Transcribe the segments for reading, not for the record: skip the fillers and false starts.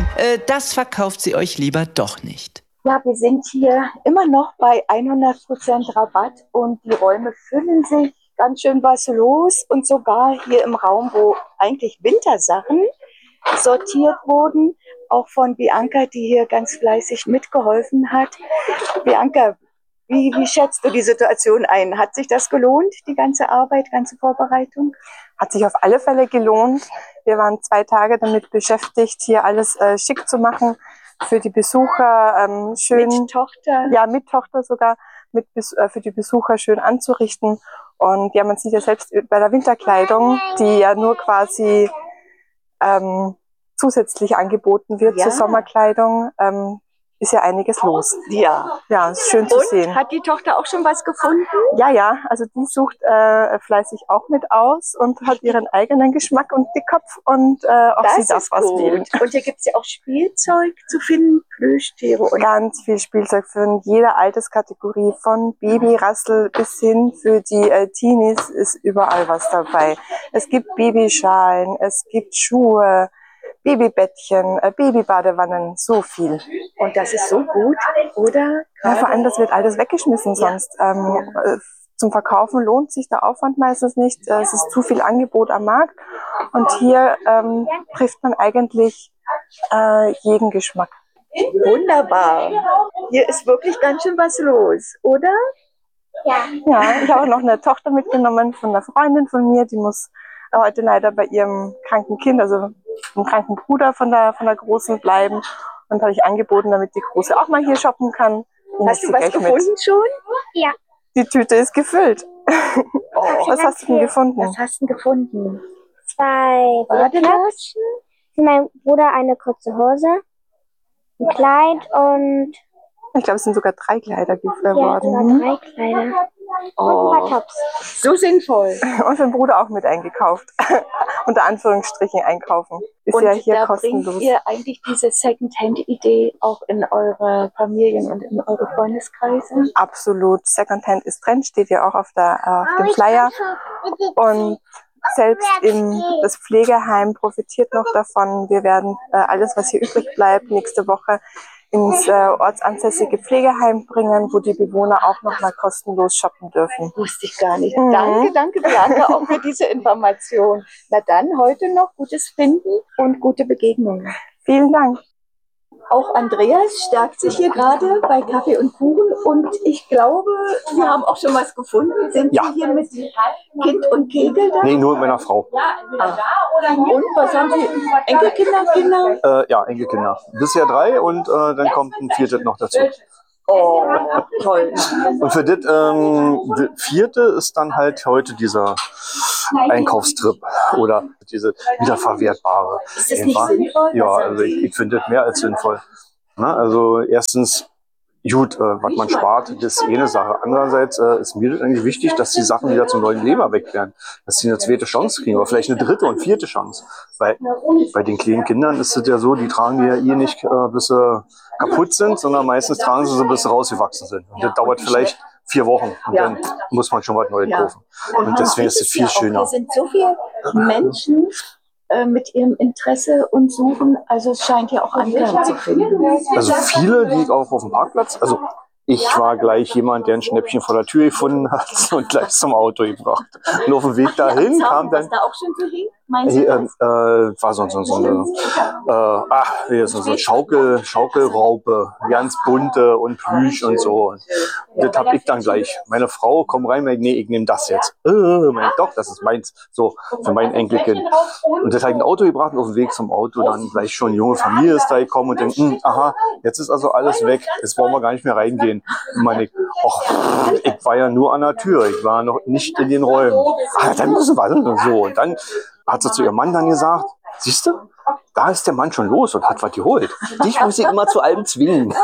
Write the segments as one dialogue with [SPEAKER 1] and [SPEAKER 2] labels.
[SPEAKER 1] Nein, das verkauft sie euch lieber doch nicht.
[SPEAKER 2] Ja, wir sind hier immer noch bei 100% Rabatt und die Räume füllen sich, ganz schön was los, und sogar hier im Raum, wo eigentlich Wintersachen sortiert wurden, auch von Bianca, die hier ganz fleißig mitgeholfen hat. Bianca, wie schätzt du die Situation ein? Hat sich das gelohnt, die ganze Arbeit, ganze Vorbereitung?
[SPEAKER 3] Hat sich auf alle Fälle gelohnt. Wir waren 2 Tage damit beschäftigt, hier alles schick zu machen für die Besucher. Schön,
[SPEAKER 2] mit Tochter?
[SPEAKER 3] Ja, mit Tochter sogar, für die Besucher schön anzurichten. Und ja, man sieht ja selbst bei der Winterkleidung, die ja nur quasi zusätzlich angeboten wird zur Sommerkleidung, ist ja einiges los.
[SPEAKER 2] Ja.
[SPEAKER 3] Ja, ist schön zu sehen.
[SPEAKER 2] Hat die Tochter auch schon was gefunden?
[SPEAKER 3] Ja, also die sucht fleißig auch mit aus und hat ihren eigenen Geschmack und Dickkopf und auch sie darf was wählen.
[SPEAKER 2] Und hier gibt es ja auch Spielzeug zu finden, Plüschtiere und
[SPEAKER 3] ganz viel Spielzeug für jede Alterskategorie, von Babyrassel bis hin für die Teenies ist überall was dabei. Es gibt Babyschalen, es gibt Schuhe, Babybettchen, Babybadewannen, so viel.
[SPEAKER 2] Und das ist so gut, oder?
[SPEAKER 3] Ja, vor allem, das wird alles weggeschmissen sonst. Zum Verkaufen lohnt sich der Aufwand meistens nicht. Es ist zu viel Angebot am Markt. Und hier trifft man eigentlich jeden Geschmack.
[SPEAKER 2] Wunderbar. Hier ist wirklich ganz schön was los, oder?
[SPEAKER 3] Ja, ich habe auch noch eine Tochter mitgenommen von einer Freundin von mir, die muss heute leider bei ihrem kranken Kind, also einem kranken Bruder von der Großen bleiben. Und habe ich angeboten, damit die Große auch mal hier shoppen kann.
[SPEAKER 2] Hast du was gefunden schon?
[SPEAKER 4] Ja.
[SPEAKER 3] Die Tüte ist gefüllt. Was hast du denn gefunden?
[SPEAKER 2] Was hast du denn gefunden?
[SPEAKER 4] 2 Badelatschen, für meinen Bruder eine kurze Hose, ein Kleid und...
[SPEAKER 3] Ich glaube, es sind sogar 3 Kleider geworden.
[SPEAKER 4] Ja, sogar 3 Kleider. Und ein paar Tops.
[SPEAKER 2] So sinnvoll.
[SPEAKER 3] Und für den Bruder auch mit eingekauft. Unter Anführungsstrichen einkaufen. Ist
[SPEAKER 2] und
[SPEAKER 3] ja hier
[SPEAKER 2] da
[SPEAKER 3] kostenlos.
[SPEAKER 2] Bringt ihr eigentlich diese Secondhand-Idee auch in eure Familien und in eure Freundeskreise?
[SPEAKER 3] Absolut. Secondhand ist Trend, steht ja auch auf dem Flyer. Und selbst das Pflegeheim profitiert noch davon. Wir werden alles, was hier übrig bleibt, nächste Woche ins ortsansässige Pflegeheim bringen, wo die Bewohner auch noch mal kostenlos shoppen dürfen.
[SPEAKER 2] Wusste ich gar nicht. Danke, Bianca, auch für diese Information. Na dann, heute noch gutes Finden und gute Begegnungen.
[SPEAKER 3] Vielen Dank.
[SPEAKER 2] Auch Andreas stärkt sich hier gerade bei Kaffee und Kuchen und ich glaube, wir haben auch schon was gefunden. Sind wir hier mit Kind und Kegel da?
[SPEAKER 5] Nee, nur mit meiner Frau.
[SPEAKER 2] Und was haben Sie? Enkelkinder, Kinder?
[SPEAKER 5] Ja, Enkelkinder. Bisher 3 und dann kommt ein 4. noch dazu.
[SPEAKER 2] Oh, toll.
[SPEAKER 5] Und für das 4. ist dann halt heute dieser Einkaufstrip oder diese wiederverwertbare.
[SPEAKER 2] Ist das nicht sinnvoll?
[SPEAKER 5] Ja, also ich finde das mehr als sinnvoll. Na, also erstens, gut, was man spart, das ist eine Sache. Andererseits ist mir das eigentlich wichtig, dass die Sachen wieder zum neuen Leben erweckt werden. Dass sie eine 2. Chance kriegen oder vielleicht eine 3. und 4. Chance. Weil bei den kleinen Kindern ist es ja so, die tragen die ja nicht, bis sie kaputt sind, sondern meistens tragen sie bis sie rausgewachsen sind. Und das dauert vielleicht 4 Wochen und dann muss man schon was Neues kaufen. Und deswegen ist es viel schöner.
[SPEAKER 2] Hier sind so viele Menschen mit ihrem Interesse und Suchen, also es scheint ja auch Anklang zu finden.
[SPEAKER 5] Also viele, die auch auf dem Parkplatz, also ich war gleich jemand, der ein Schnäppchen vor der Tür gefunden hat und gleich zum Auto gebracht. Und auf dem Weg dahin kam dann...
[SPEAKER 2] Was da auch schon so hing? Meinst du das?
[SPEAKER 5] War so eine Schaukelraupe, ganz bunte und Plüsch und so. Und das hab ich dann gleich. Meine Frau, komm rein, nee, ich nehme das jetzt. Doch, das ist meins, so, für mein Enkelkind. Und das hat ein Auto gebracht und auf dem Weg zum Auto dann gleich schon eine junge Familie ist da gekommen und dann, aha, jetzt ist also alles weg, jetzt brauchen wir gar nicht mehr reingehen. Und meine ich, ich war ja nur an der Tür, ich war noch nicht in den Räumen. Dann müssen wir so. Und dann hat sie zu ihrem Mann dann gesagt, siehst du, da ist der Mann schon los und hat was geholt. Dich muss ich immer zu allem zwingen.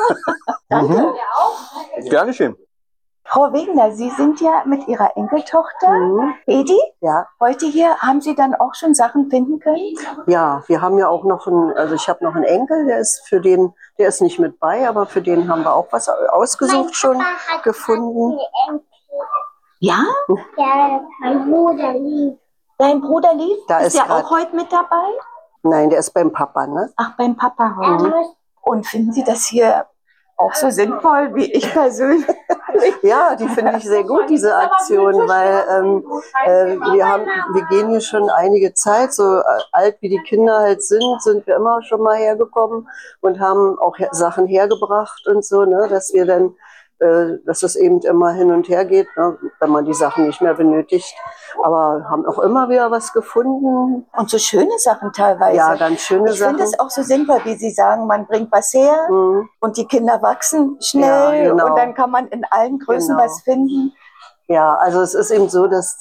[SPEAKER 5] Gerne schön.
[SPEAKER 2] Frau Wegener, Sie sind ja mit Ihrer Enkeltochter, Edi, heute hier. Haben Sie dann auch schon Sachen finden können?
[SPEAKER 6] Ja, wir haben ja auch noch ich habe noch einen Enkel, der ist nicht mit bei, aber für den haben wir auch was ausgesucht, schon gefunden.
[SPEAKER 2] Ja?
[SPEAKER 4] Ja, mein Bruder lief.
[SPEAKER 2] Dein Bruder lief?
[SPEAKER 6] Da
[SPEAKER 2] ist
[SPEAKER 6] ist
[SPEAKER 2] der auch heute mit dabei?
[SPEAKER 6] Nein, der ist beim Papa, ne?
[SPEAKER 2] Ach, beim Papa heute. Und finden Sie das hier auch so sinnvoll wie ich persönlich?
[SPEAKER 6] Ja, die finde ich sehr gut, diese Aktion, weil wir gehen hier schon einige Zeit, so alt wie die Kinder halt sind wir immer schon mal hergekommen und haben auch Sachen hergebracht und so, ne, dass wir dann, dass es eben immer hin und her geht, ne, wenn man die Sachen nicht mehr benötigt. Aber haben auch immer wieder was gefunden.
[SPEAKER 2] Und so schöne Sachen teilweise.
[SPEAKER 6] Ja, ganz schöne
[SPEAKER 2] Ich
[SPEAKER 6] Sachen.
[SPEAKER 2] finde es auch so sinnvoll, wie Sie sagen, man bringt was her und die Kinder wachsen schnell
[SPEAKER 6] Ja, genau.
[SPEAKER 2] und dann kann man in allen Größen
[SPEAKER 6] Genau.
[SPEAKER 2] was finden.
[SPEAKER 6] Ja, also es ist eben so, dass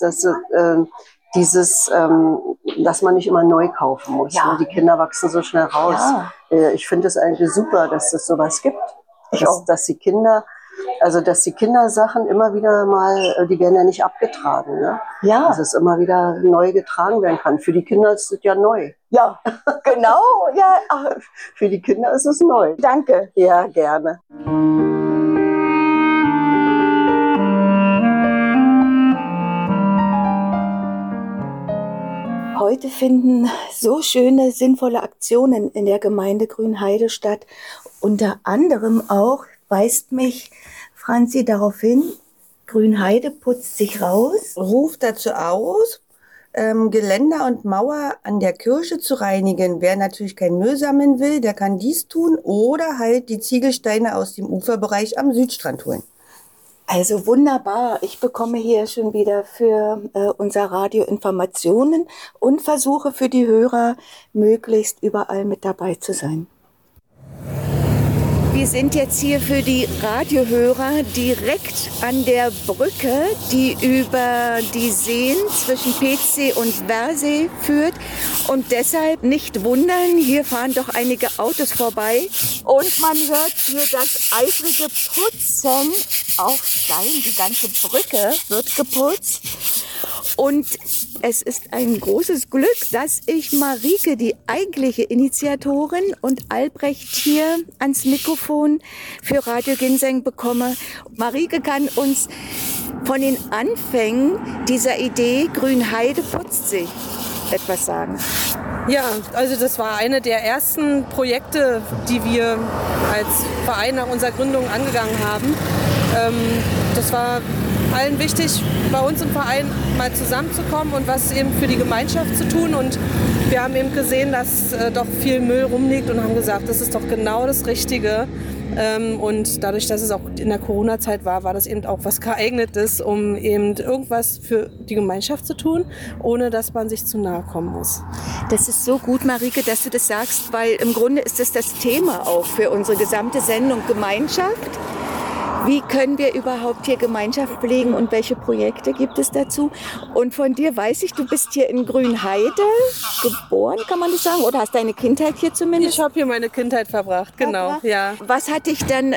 [SPEAKER 6] dass man nicht immer neu kaufen muss.
[SPEAKER 2] Ja.
[SPEAKER 6] Ne? Die Kinder wachsen so schnell raus.
[SPEAKER 2] Ja.
[SPEAKER 6] Ich finde es eigentlich super, dass es sowas gibt.
[SPEAKER 2] Ich auch.
[SPEAKER 6] Dass die Kindersachen immer wieder mal, die werden ja nicht abgetragen, ne?
[SPEAKER 2] Ja.
[SPEAKER 6] Dass es immer wieder neu getragen werden kann. Für die Kinder ist es ja neu.
[SPEAKER 2] Ja, genau. Ja, ach,
[SPEAKER 6] Für die Kinder ist es neu.
[SPEAKER 2] danke.
[SPEAKER 6] Ja, gerne.
[SPEAKER 2] Heute finden so schöne, sinnvolle Aktionen in der Gemeinde Grünheide statt. Unter anderem auch weist mich Franzi darauf hin, Grünheide putzt sich raus.
[SPEAKER 7] Ruft dazu aus, Geländer und Mauer an der Kirche zu reinigen. Wer natürlich kein Müll sammeln will, der kann dies tun oder halt die Ziegelsteine aus dem Uferbereich am Südstrand holen.
[SPEAKER 2] Also wunderbar. Ich bekomme hier schon wieder für unser Radio Informationen und versuche für die Hörer möglichst überall mit dabei zu sein. Wir sind jetzt hier für die Radiohörer direkt an der Brücke, die über die Seen zwischen Petzsee und Werrsee führt. Und deshalb nicht wundern, hier fahren doch einige Autos vorbei. Und man hört hier das eifrige Putzen auf Stein. Die ganze Brücke wird geputzt. Und es ist ein großes Glück, dass ich Marike, die eigentliche Initiatorin, und Albrecht hier ans Mikrofon für Radio Ginseng bekomme. Marike kann uns von den Anfängen dieser Idee Grünheide putzt sich etwas sagen.
[SPEAKER 8] Ja, also das war eine der ersten Projekte, die wir als Verein nach unserer Gründung angegangen haben. Das war allen wichtig, bei uns im Verein mal zusammenzukommen und was eben für die Gemeinschaft zu tun. Und wir haben eben gesehen, dass doch viel Müll rumliegt und haben gesagt, das ist doch genau das Richtige. Und dadurch, dass es auch in der Corona-Zeit war, war das eben auch was Geeignetes, um eben irgendwas für die Gemeinschaft zu tun, ohne dass man sich zu nahe kommen muss.
[SPEAKER 2] Das ist so gut, Marike, dass du das sagst, weil im Grunde ist das Thema auch für unsere gesamte Sendung Gemeinschaft. Wie können wir überhaupt hier Gemeinschaft pflegen und welche Projekte gibt es dazu? Und von dir weiß ich, du bist hier in Grünheide geboren, kann man das sagen? Oder hast deine Kindheit hier zumindest?
[SPEAKER 8] Ich habe hier meine Kindheit verbracht, genau. Ja.
[SPEAKER 2] Was hat dich denn